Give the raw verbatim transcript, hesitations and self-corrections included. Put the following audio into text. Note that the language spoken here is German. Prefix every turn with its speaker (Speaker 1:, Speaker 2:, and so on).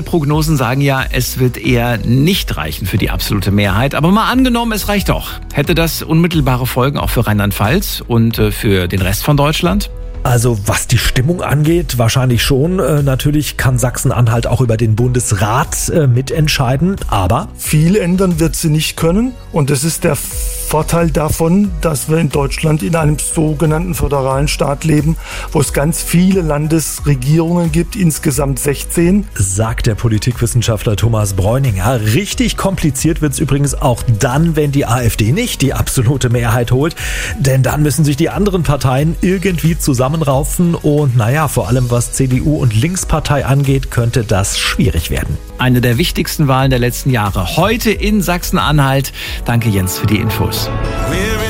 Speaker 1: Prognosen sagen ja, es wird eher nicht reichen für die absolute Mehrheit. Aber mal angenommen, es reicht doch. Hätte das unmittelbare Folgen auch für Rheinland-Pfalz und für den Rest von Deutschland?
Speaker 2: Also was die Stimmung angeht, wahrscheinlich schon. Äh, natürlich kann Sachsen-Anhalt auch über den Bundesrat äh, mitentscheiden, aber
Speaker 3: viel ändern wird sie nicht können. Und das ist der Vorteil davon, dass wir in Deutschland in einem sogenannten föderalen Staat leben, wo es ganz viele Landesregierungen gibt, insgesamt sechzehn.
Speaker 2: Sagt der Politikwissenschaftler Thomas Bräuninger. Richtig kompliziert wird es übrigens auch dann, wenn die AfD nicht die absolute Mehrheit holt. Denn dann müssen sich die anderen Parteien irgendwie zusammenraufen und naja, vor allem was C D U und Linkspartei angeht, könnte das schwierig werden.
Speaker 1: Eine der wichtigsten Wahlen der letzten Jahre. Heute in Sachsen-Anhalt. Danke Jens für die Infos.